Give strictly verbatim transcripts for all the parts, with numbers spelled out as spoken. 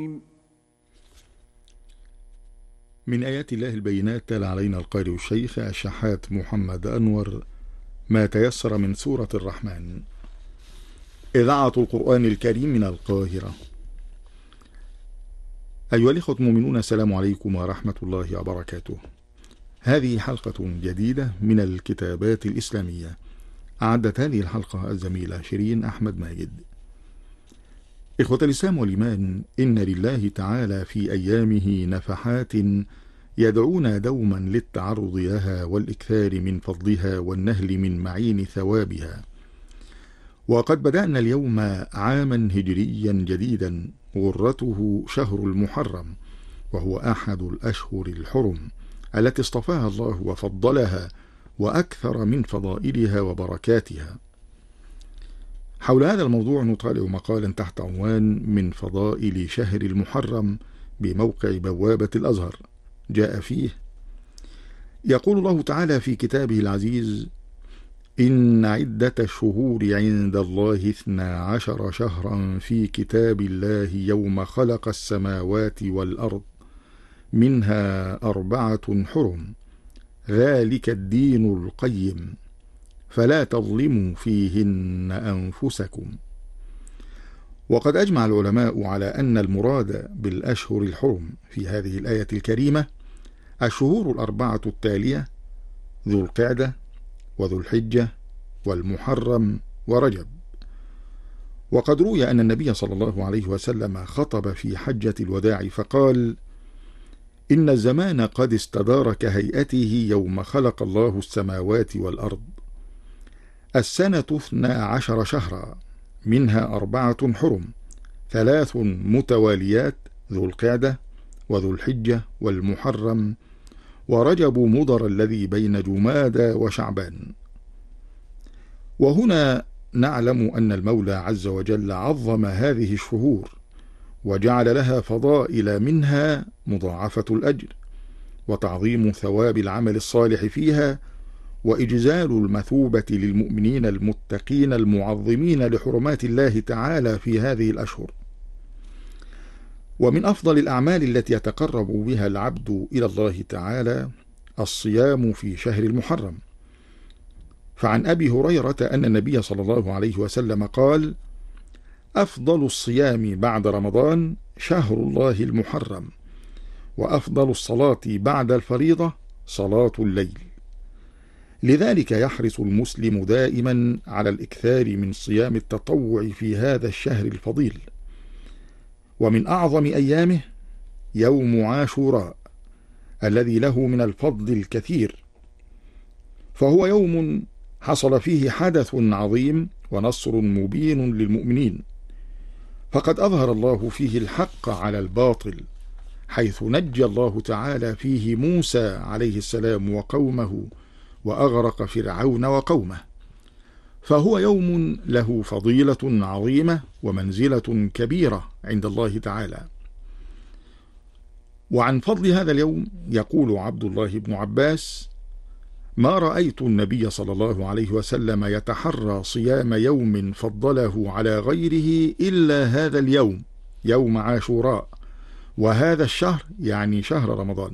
من آيات الله البينات تلا علينا القارئ الشيخ الشحات محمد أنور ما تيسر من سورة الرحمن. إذاعة القرآن الكريم من القاهرة. أيها الإخوة المؤمنون، السلام عليكم ورحمة الله وبركاته. هذه حلقة جديدة من الكتابات الإسلامية. أعدت هذه الحلقة الزميلة شيرين أحمد ماجد. إخوة الإسلام والإيمان، إن لله تعالى في أيامه نفحات يدعونا دوما للتعرض لها والإكثار من فضلها والنهل من معين ثوابها. وقد بدأنا اليوم عاما هجريا جديدا غرته شهر المحرم، وهو أحد الأشهر الحرم التي اصطفاها الله وفضلها وأكثر من فضائلها وبركاتها. حول هذا الموضوع نطالع مقالا تحت عنوان من فضائل شهر المحرم بموقع بوابة الأزهر. جاء فيه: يقول الله تعالى في كتابه العزيز: إن عدة الشهور عند الله اثنا عشر شهرا في كتاب الله يوم خلق السماوات والأرض منها أربعة حرم ذلك الدين القيم فلا تظلموا فيهن أنفسكم. وقد أجمع العلماء على أن المراد بالأشهر الحرم في هذه الآية الكريمة الشهور الأربعة التالية: ذو القعدة وذو الحجة والمحرم ورجب. وقد روي أن النبي صلى الله عليه وسلم خطب في حجة الوداع فقال: إن الزمان قد استدار كهيئته يوم خلق الله السماوات والأرض. السنة اثنا عشر شهرا منها أربعة حرم، ثلاث متواليات: ذو القعدة وذو الحجة والمحرم ورجب مضر الذي بين جمادى وشعبان. وهنا نعلم أن المولى عز وجل عظم هذه الشهور وجعل لها فضائل، منها مضاعفة الأجر وتعظيم ثواب العمل الصالح فيها وإجزال المثوبة للمؤمنين المتقين المعظمين لحرمات الله تعالى في هذه الأشهر. ومن أفضل الأعمال التي يتقرب بها العبد إلى الله تعالى الصيام في شهر المحرم. فعن أبي هريرة أن النبي صلى الله عليه وسلم قال: أفضل الصيام بعد رمضان شهر الله المحرم، وأفضل الصلاة بعد الفريضة صلاة الليل. لذلك يحرص المسلم دائما على الإكثار من صيام التطوع في هذا الشهر الفضيل. ومن أعظم أيامه يوم عاشوراء الذي له من الفضل الكثير، فهو يوم حصل فيه حدث عظيم ونصر مبين للمؤمنين، فقد أظهر الله فيه الحق على الباطل، حيث نجى الله تعالى فيه موسى عليه السلام وقومه وأغرق فرعون وقومه. فهو يوم له فضيلة عظيمة ومنزلة كبيرة عند الله تعالى. وعن فضل هذا اليوم يقول عبد الله بن عباس: ما رأيت النبي صلى الله عليه وسلم يتحرى صيام يوم فضله على غيره إلا هذا اليوم، يوم عاشوراء، وهذا الشهر يعني شهر رمضان.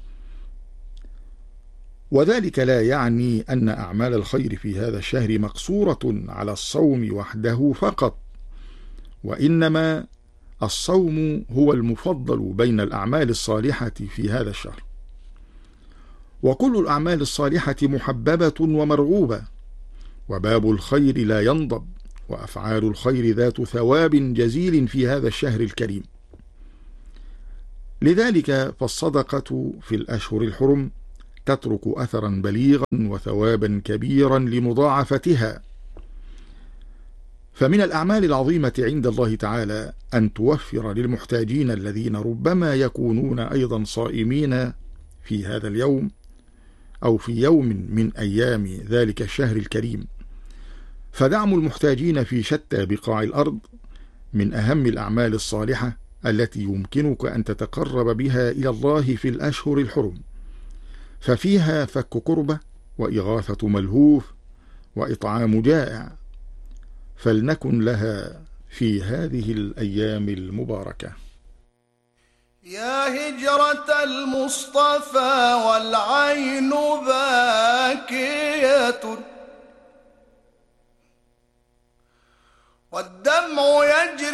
وذلك لا يعني أن أعمال الخير في هذا الشهر مقصورة على الصوم وحده فقط، وإنما الصوم هو المفضل بين الأعمال الصالحة في هذا الشهر. وكل الأعمال الصالحة محببة ومرغوبة، وباب الخير لا ينضب، وأفعال الخير ذات ثواب جزيل في هذا الشهر الكريم. لذلك فالصدقة في الأشهر الحرم تترك أثرا بليغا وثوابا كبيرا لمضاعفتها. فمن الأعمال العظيمة عند الله تعالى أن توفر للمحتاجين الذين ربما يكونون أيضا صائمين في هذا اليوم أو في يوم من أيام ذلك الشهر الكريم. فدعم المحتاجين في شتى بقاع الأرض من أهم الأعمال الصالحة التي يمكنك أن تتقرب بها إلى الله في الأشهر الحرم، ففيها فك كربة وإغاثة ملهوف وإطعام جائع، فلنكن لها في هذه الأيام المباركة. يا هجرة المصطفى والعين باكية والدمع